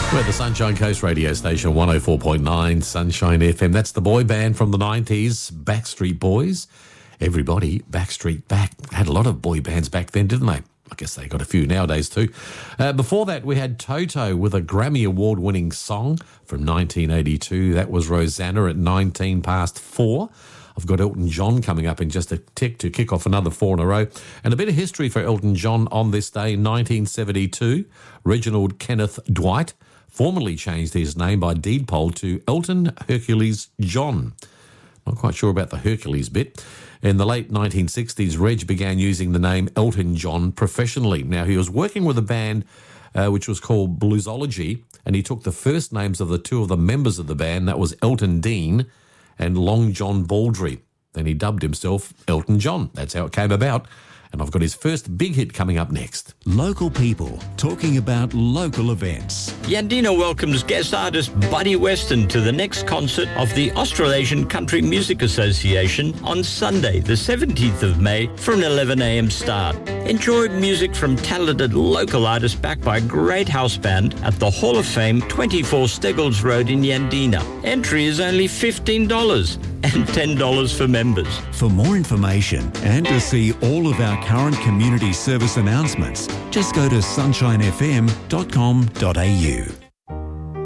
We're the Sunshine Coast radio station, 104.9 Sunshine FM. That's the boy band from the 90s, Backstreet Boys. Everybody, Backstreet Back. Had a lot of boy bands back then, didn't they? I guess they got a few nowadays too. Before that, we had Toto with a Grammy Award-winning song from 1982. That was Rosanna at 19 past 4. I've got Elton John coming up in just a tick to kick off another 4 in a row. And a bit of history for Elton John on this day, 1972. Reginald Kenneth Dwight formally changed his name by deed poll to Elton Hercules John. Not quite sure about the Hercules bit. In the late 1960s, Reg began using the name Elton John professionally. Now, he was working with a band which was called Bluesology, and he took the first names of the two of the members of the band. That was Elton Dean and Long John Baldry. Then he dubbed himself Elton John. That's how it came about. And I've got his first big hit coming up next. Local people talking about local events. Yandina welcomes guest artist Buddy Weston to the next concert of the Australasian Country Music Association on Sunday, the 17th of May, for an 11 a.m. start. Enjoy music from talented local artists backed by a great house band at the Hall of Fame, 24 Steggles Road in Yandina. Entry is only $15 and $10 for members. For more information and to see all of our current community service announcements, just go to sunshinefm.com.au.